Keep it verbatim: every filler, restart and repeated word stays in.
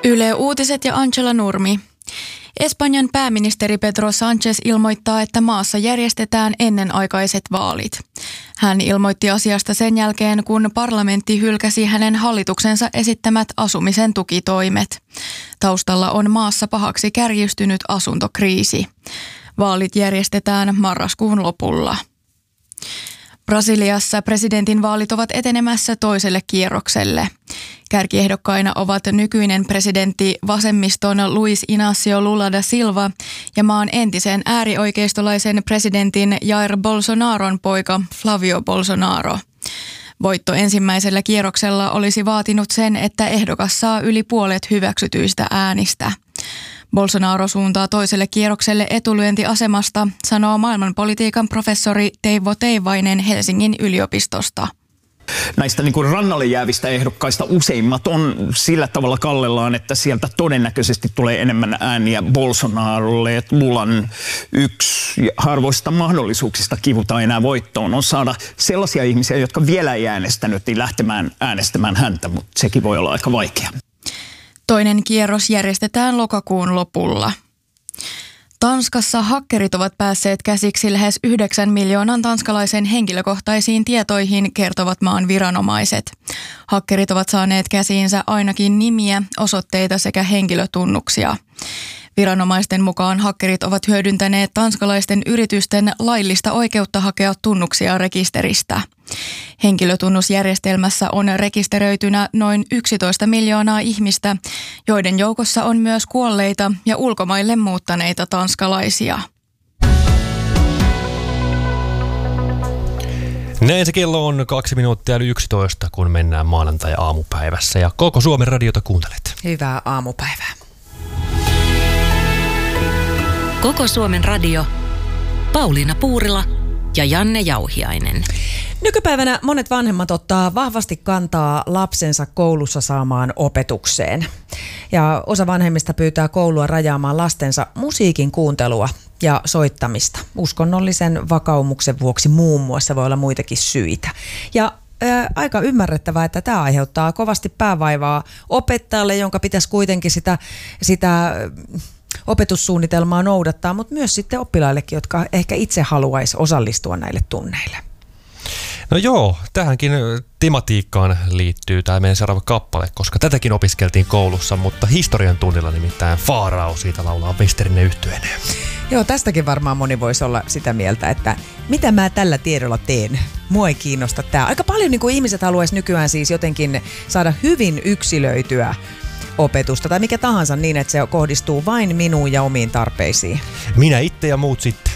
Yle Uutiset ja Angela Nurmi. Espanjan pääministeri Pedro Sánchez ilmoittaa, että maassa järjestetään ennenaikaiset vaalit. Hän ilmoitti asiasta sen jälkeen, kun parlamentti hylkäsi hänen hallituksensa esittämät asumisen tukitoimet. Taustalla on maassa pahaksi kärjistynyt asuntokriisi. Vaalit järjestetään marraskuun lopulla. Brasiliassa presidentinvaalit ovat etenemässä toiselle kierrokselle. Kärkiehdokkaina ovat nykyinen presidentti vasemmiston Luis Inácio Lula da Silva ja maan entisen äärioikeistolaisen presidentin Jair Bolsonaron poika Flavio Bolsonaro. Voitto ensimmäisellä kierroksella olisi vaatinut sen, että ehdokas saa yli puolet hyväksytyistä äänistä. Bolsonaro suuntaa toiselle kierrokselle etulyöntiasemasta, sanoo maailmanpolitiikan professori Teivo Teivainen Helsingin yliopistosta. Näistä niin kuin rannalle jäävistä ehdokkaista useimmat on sillä tavalla kallellaan, että sieltä todennäköisesti tulee enemmän ääniä Bolsonarolle. Että Lulan yksi harvoista mahdollisuuksista kivuta enää voittoon on saada sellaisia ihmisiä, jotka vielä ei äänestänyt, niin lähtemään äänestämään häntä, mutta sekin voi olla aika vaikea. Toinen kierros järjestetään lokakuun lopulla. Tanskassa hakkerit ovat päässeet käsiksi lähes yhdeksän miljoonan tanskalaisen henkilökohtaisiin tietoihin, kertovat maan viranomaiset. Hakkerit ovat saaneet käsiinsä ainakin nimiä, osoitteita sekä henkilötunnuksia. Viranomaisten mukaan hakkerit ovat hyödyntäneet tanskalaisten yritysten laillista oikeutta hakea tunnuksia rekisteristä. Henkilötunnusjärjestelmässä on rekisteröitynä noin yksitoista miljoonaa ihmistä, joiden joukossa on myös kuolleita ja ulkomaille muuttaneita tanskalaisia. Näin se kello on kaksi minuuttia yli yksitoista, kun mennään maanantai-aamupäivässä ja koko Suomen radiota kuuntelet. Hyvää aamupäivää. Koko Suomen radio, Pauliina Puurila ja Janne Jauhiainen. Nykypäivänä monet vanhemmat ottaa vahvasti kantaa lapsensa koulussa saamaan opetukseen. Ja osa vanhemmista pyytää koulua rajaamaan lastensa musiikin kuuntelua ja soittamista. Uskonnollisen vakaumuksen vuoksi muun muassa voi olla muitakin syitä. Ja ää, aika ymmärrettävää, että tämä aiheuttaa kovasti päävaivaa opettajalle, jonka pitäisi kuitenkin sitä... sitä opetussuunnitelmaa noudattaa, mutta myös sitten oppilaillekin, jotka ehkä itse haluaisi osallistua näille tunneille. No joo, tähänkin tematiikkaan liittyy tämä meidän seuraava kappale, koska tätäkin opiskeltiin koulussa, mutta historian tunnilla nimittäin Faarao, siitä laulaa Westerinen yhtyeeneen. Joo, tästäkin varmaan moni voisi olla sitä mieltä, että mitä mä tällä tiedolla teen? Mua ei kiinnosta tämä. Aika paljon niin kuin ihmiset haluaisi nykyään siis jotenkin saada hyvin yksilöityä opetusta tai mikä tahansa niin, että se kohdistuu vain minuun ja omiin tarpeisiin. Minä itse ja muut sitten.